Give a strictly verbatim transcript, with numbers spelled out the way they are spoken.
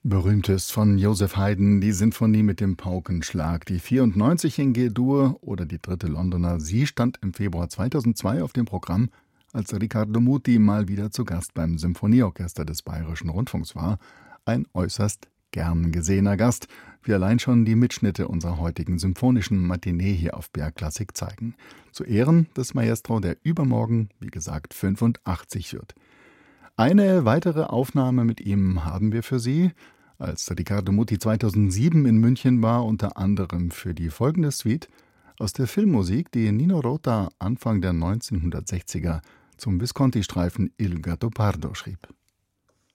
Berühmt ist von Joseph Haydn die Sinfonie mit dem Paukenschlag. Die vierundneunzig in G-Dur oder die dritte Londoner, sie stand im Februar zweitausendzwei auf dem Programm, als Riccardo Muti mal wieder zu Gast beim Symphonieorchester des Bayerischen Rundfunks war. Ein äußerst gern gesehener Gast, wie allein schon die Mitschnitte unserer heutigen symphonischen Matinee hier auf B R Klassik zeigen. Zu Ehren des Maestro, der übermorgen, wie gesagt, fünfundachtzig wird. Eine weitere Aufnahme mit ihm haben wir für Sie, als Riccardo Muti zweitausendsieben in München war, unter anderem für die folgende Suite aus der Filmmusik, die Nino Rota Anfang der neunzehnhundertsechziger zum Visconti-Streifen Il Gattopardo schrieb.